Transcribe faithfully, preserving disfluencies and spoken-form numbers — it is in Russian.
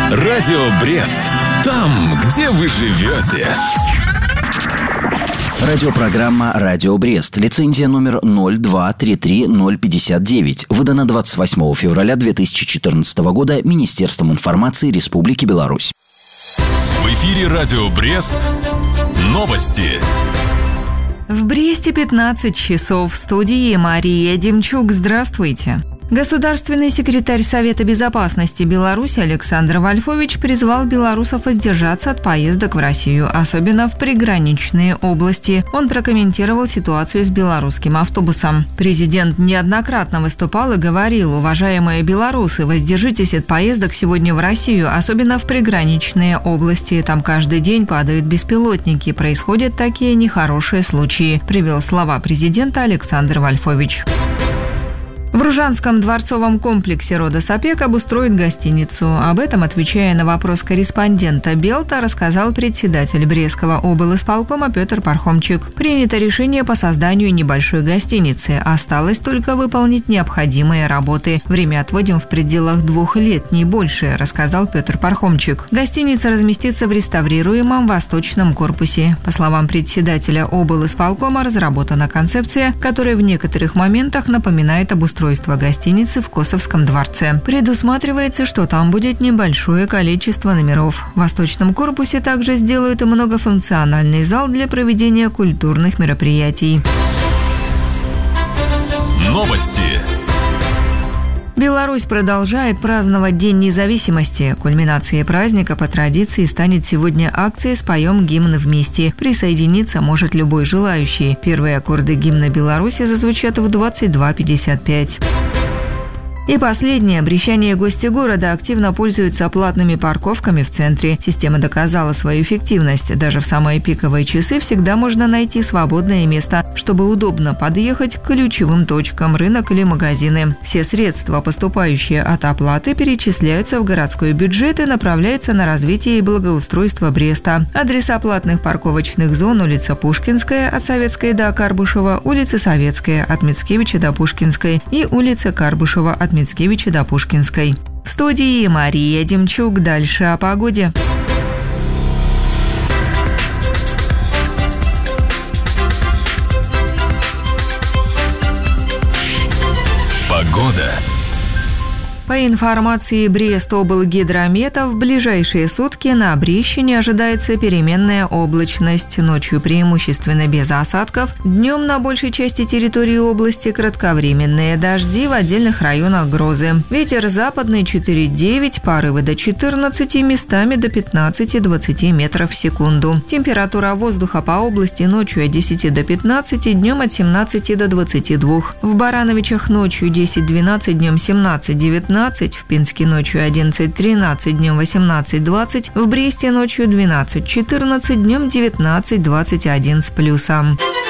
Радио Брест. Там, где вы живете. Радиопрограмма «Радио Брест». Лицензия номер ноль два три три ноль пятьдесят девять. Выдана двадцать восьмого февраля две тысячи четырнадцатого года Министерством информации Республики Беларусь. В эфире «Радио Брест». Новости. В Бресте пятнадцать часов. В студии Мария Демчук. Здравствуйте. Государственный секретарь Совета безопасности Беларуси Александр Вольфович призвал белорусов воздержаться от поездок в Россию, особенно в приграничные области. Он прокомментировал ситуацию с белорусским автобусом. Президент неоднократно выступал и говорил: уважаемые белорусы, воздержитесь от поездок сегодня в Россию, особенно в приграничные области. Там каждый день падают беспилотники, происходят такие нехорошие случаи, привел слова президента Александр Вольфович. В Ружанском дворцовом комплексе Родос-ОПЕК обустроят гостиницу. Об этом, отвечая на вопрос корреспондента Белта, рассказал председатель Брестского облисполкома Петр Пархомчик. Принято решение по созданию небольшой гостиницы. Осталось только выполнить необходимые работы. Время отводим в пределах двух лет, не больше, рассказал Петр Пархомчик. Гостиница разместится в реставрируемом восточном корпусе. По словам председателя облисполкома, разработана концепция, которая в некоторых моментах напоминает обустройство гостиницы в Косовском дворце. Предусматривается, что там будет небольшое количество номеров. В восточном корпусе также сделают и многофункциональный зал для проведения культурных мероприятий. Новости. Беларусь продолжает праздновать День независимости. Кульминацией праздника по традиции станет сегодня акция «Споем гимн вместе». Присоединиться может любой желающий. Первые аккорды гимна Беларуси зазвучат в двадцать два пятьдесят пять. И последнее. Брестчане гости города активно пользуются платными парковками в центре. Система доказала свою эффективность. Даже в самые пиковые часы всегда можно найти свободное место, чтобы удобно подъехать к ключевым точкам – рынок или магазины. Все средства, поступающие от оплаты, перечисляются в городской бюджет и направляются на развитие и благоустройство Бреста. Адреса платных парковочных зон: улица Пушкинская от Советской до Карбышева, улица Советская от Мицкевича до Пушкинской и улица Карбышева от Мицкевича до Пушкинской. В студии Мария Демчук. Дальше о погоде. Погода. По информации Брест-облгидромета, в ближайшие сутки на Брестщине ожидается переменная облачность. Ночью преимущественно без осадков. Днем на большей части территории области кратковременные дожди, в отдельных районах грозы. Ветер западный четыре девять, порывы до четырнадцати, местами до пятнадцати-двадцати метров в секунду. Температура воздуха по области ночью от десяти до пятнадцати, днем от семнадцати до двадцати двух. В Барановичах ночью десять-двенадцать, днем семнадцать-девятнадцать. В Пинске ночью одиннадцать-тринадцать, днем восемнадцать-двадцать, в Бресте ночью двенадцать-четырнадцать, днем девятнадцать-двадцать один с плюсом.